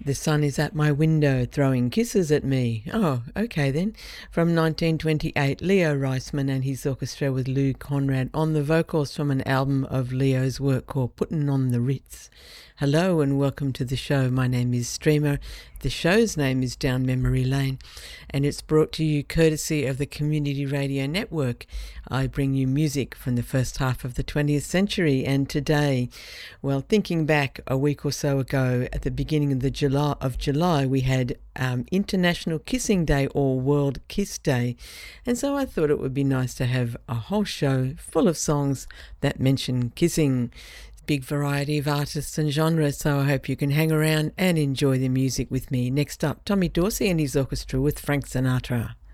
The sun is at my window throwing kisses at me. Oh, okay then. From 1928, Leo Reisman and his orchestra with Lou Conrad on the vocals from an album of Leo's work called Puttin' on the Ritz. Hello and welcome to the show. My name is Streamer. The show's name is Down Memory Lane, and it's brought to you courtesy of the Community Radio Network. I bring you music from the first half of the 20th century, and today, well, thinking back a week or so ago, at the beginning of July, we had International Kissing Day or World Kiss Day, and so I thought it would be nice to have a whole show full of songs that mention kissing. Big variety of artists and genres, so I hope you can hang around and enjoy the music with me. Next up, Tommy Dorsey and his orchestra with Frank Sinatra.